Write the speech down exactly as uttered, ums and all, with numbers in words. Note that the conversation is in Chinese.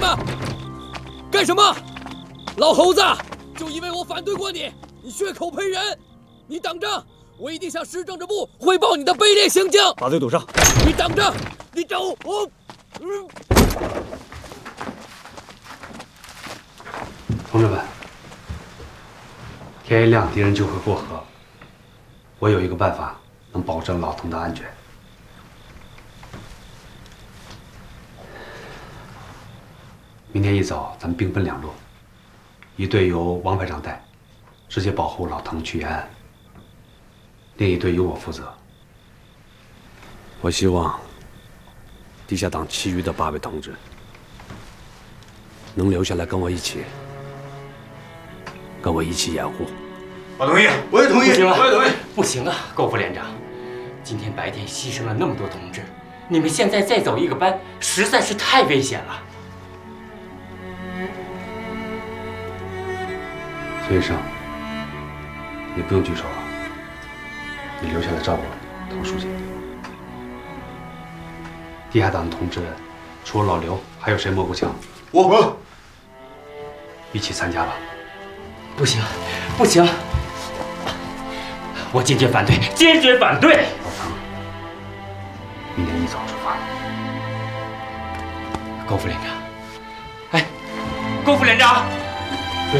们干什么？老猴子，就因为我反对过你，你血口喷人，你等着，我一定向市政治部汇报你的卑劣行径。 把嘴堵上！ 你等着，你等我。我嗯同志们，天一亮，敌人就会过河。我有一个办法，能保证老滕的安全。明天一早，咱们兵分两路，一队由王排长带，直接保护老滕去延安；另一队由我负责。我希望地下党其余的八位同志能留下来跟我一起。 跟我一起掩护。 我同意，我也同意， 不行了， 我也同意。 不行啊，高副连长，今天白天牺牲了那么多同志，你们现在再走一个班，实在是太危险了。 孙医生，你不用举手了，你留下来照顾滕书记。地下党的同志，除了老刘，还有谁摸过枪？ 我我， 一起参加吧。 不行，不行！我坚决反对，坚决反对！ 老滕，明天一早出发。 高副连长，哎，高副连长。